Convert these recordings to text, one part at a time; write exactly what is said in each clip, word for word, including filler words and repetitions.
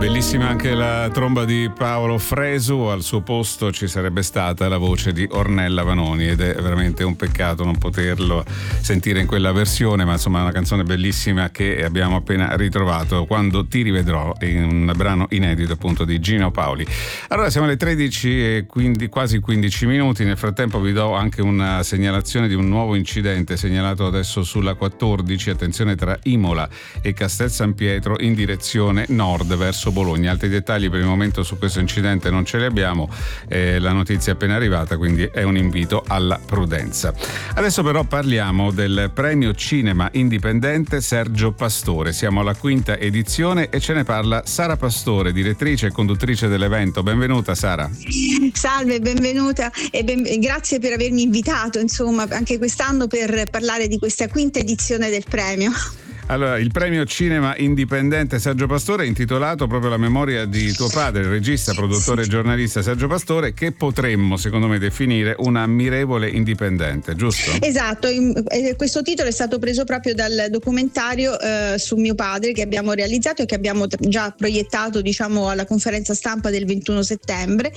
Bellissima anche la tromba di Paolo Fresu, al suo posto ci sarebbe stata la voce di Ornella Vanoni ed è veramente un peccato non poterlo sentire in quella versione, ma insomma è una canzone bellissima che abbiamo appena ritrovato, Quando ti rivedrò, in un brano inedito appunto di Gino Paoli. Allora siamo alle tredici e quindi quasi quindici minuti, nel frattempo vi do anche una segnalazione di un nuovo incidente segnalato adesso sulla quattordici, attenzione, tra Imola e Castel San Pietro in direzione nord verso Bologna. Altri dettagli per il momento su questo incidente non ce li abbiamo, eh, la notizia è appena arrivata, quindi è un invito alla prudenza. Adesso però parliamo del premio cinema indipendente Sergio Pastore. Siamo alla quinta edizione e ce ne parla Sara Pastore, direttrice e conduttrice dell'evento. Benvenuta Sara. Salve, benvenuta e ben, grazie per avermi invitato insomma anche quest'anno per parlare di questa quinta edizione del premio. Allora, il premio cinema indipendente Sergio Pastore è intitolato proprio alla memoria di tuo padre, il regista, produttore e giornalista Sergio Pastore, che potremmo secondo me definire un ammirevole indipendente, giusto? Esatto, questo titolo è stato preso proprio dal documentario eh, su mio padre che abbiamo realizzato e che abbiamo già proiettato diciamo alla conferenza stampa del ventuno settembre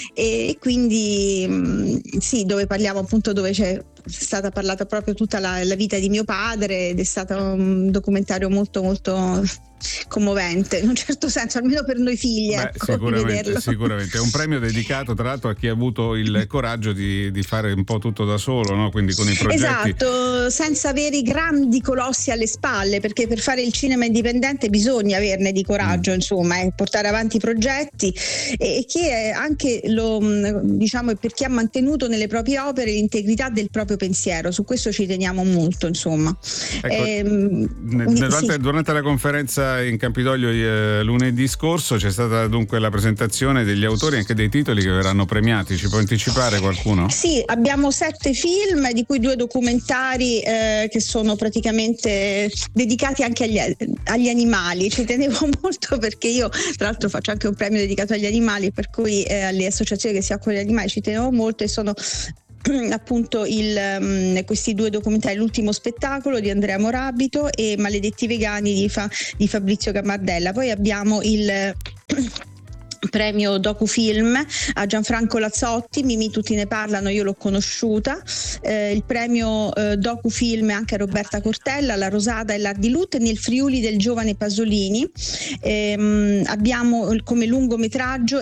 e quindi mh, sì, dove parliamo appunto dove c'è stata parlata proprio tutta la, la vita di mio padre ed è stato un documentario molto molto commovente in un certo senso, almeno per noi figli. Beh, ecco, sicuramente, sicuramente è un premio dedicato tra l'altro a chi ha avuto il coraggio di, di fare un po' tutto da solo, no? Quindi con i progetti, esatto, senza avere i grandi colossi alle spalle, perché per fare il cinema indipendente bisogna averne di coraggio, mm. insomma, eh, portare avanti i progetti e, e che è anche lo diciamo per chi ha mantenuto nelle proprie opere l'integrità del proprio pensiero. Su questo ci teniamo molto, insomma. Ecco, ehm, durante, sì. durante la conferenza in Campidoglio eh, lunedì scorso c'è stata dunque la presentazione degli autori e anche dei titoli che verranno premiati. Ci può anticipare qualcuno? Sì, abbiamo sette film, di cui due documentari eh, che sono praticamente dedicati anche agli, agli animali. Ci tenevo molto perché io tra l'altro faccio anche un premio dedicato agli animali, per cui eh, alle associazioni che si occupano degli animali ci tenevo molto e sono appunto il, um, questi due documentari, L'ultimo spettacolo di Andrea Morabito e Maledetti vegani di, Fa, di Fabrizio Gammardella. Poi abbiamo il premio docufilm a Gianfranco Lazzotti, Mimì tutti ne parlano, io l'ho conosciuta, eh, il premio eh, docufilm anche a Roberta Cortella, La Rosada e l'Ardilut nel Friuli del giovane Pasolini, ehm, abbiamo come lungometraggio